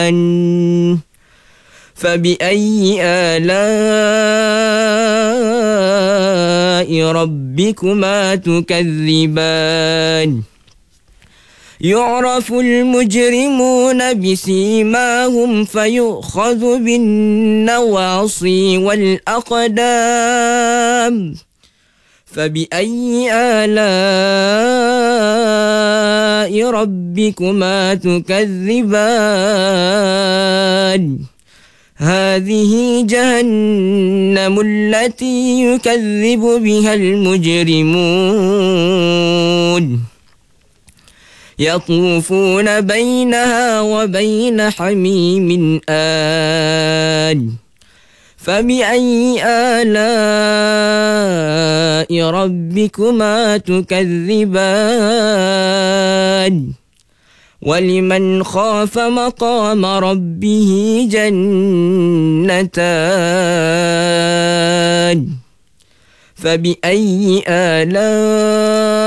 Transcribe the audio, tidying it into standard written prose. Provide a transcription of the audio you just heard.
فبأي آلاء ربكما تكذبان يعرف المجرمون بسيماهم فيؤخذ بالنواصي والأقدام فبأي آلاء ربكما تكذبان هذه جهنم التي يكذب بها المجرمون يطوفون بينها وبين حميم آن فبأي آلاء ربكما تكذبان ولمن خاف مقام ربه جنتان فبأي آلاء